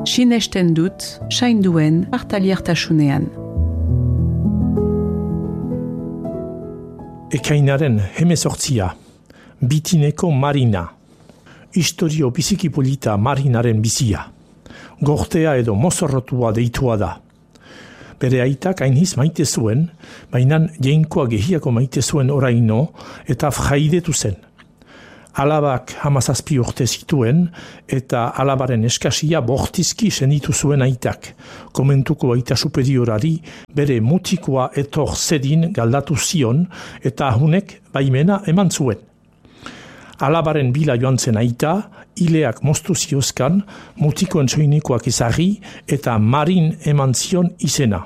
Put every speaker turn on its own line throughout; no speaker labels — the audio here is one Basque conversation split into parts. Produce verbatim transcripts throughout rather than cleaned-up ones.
Sinesten dut, sainduen partaliartasunean.
Ekainaren hemezortzia, bitineko Marina. Historio biziki polita Marinaren bizia. Gortea edo mozorrotua deitua da. Bere aitak ainiz maite zuen, baina jainkoa gehiako maite zuen oraino eta fraidetu zen. Alabak hamazazpi urte zituen eta alabaren eskasia bortizki senitu zuen aitak. Komentuko aita superiorari bere mutikoa etor zedin galdatu zion eta hunek baimena eman zuen. Alabaren bila joan zen aita, ileak moztu ziozkan, mutikoen soinikoak ezarri eta Marin eman zion izena.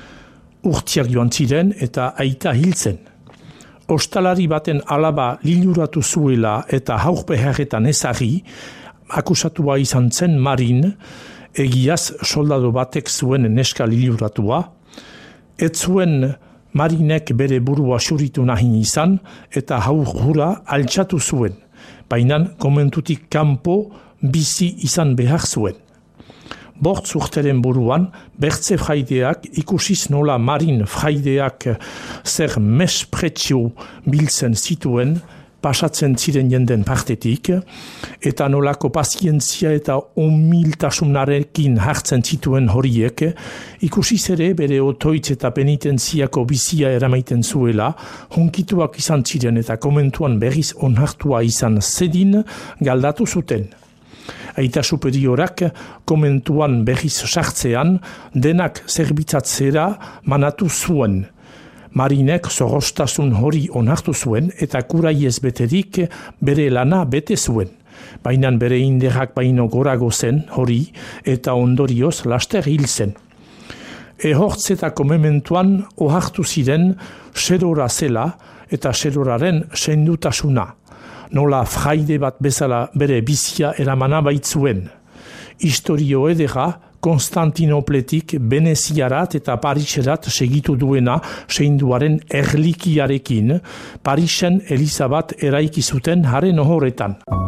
Urtiak joan ziren eta aita hiltzen. Ostalari baten alaba liluratu zuela eta haurpeharretan ezarri, akusatua izan zen Marin, egiaz soldado batek zuen neska liluratua, ez zuen Marinek bere burua xuritu nahin izan eta haur hura altxatu zuen, baina komentutik kanpo bizi izan behar zuen. Bortz urteren buruan, bertze fraideak ikusiz nola Marin fraideak zer mespretsio biltzen zituen, pasatzen ziren jenden partetik, eta nolako pazientzia eta humiltasunarekin hartzen zituen horiek, ikusiz ere bere otoitz eta penitentziako bizia eramaiten zuela, hunkituak izan ziren eta komentuan berriz onartua izan zedin galdatu zuten. Aita superiorak komentuan berriz sartzean denak zerbitzatzera manatu zuen. Marinek zorrostasun hori onartu zuen eta kuraiez beterik bere lana bete zuen. Baina bere inderrak baino gorago zen hori eta ondorioz laster hil zen. Ehortzetako mementuan ohartu ziren serora zela eta seroraren sendutasuna. Nola fraide bat bezala bere bizia eramana baitzuen. Historio edera Konstantinopletik Veneziarat eta Pariserat segitu duena seinduaren erlikiarekin, Parisen eliza bat eraiki zuten haren ohoretan.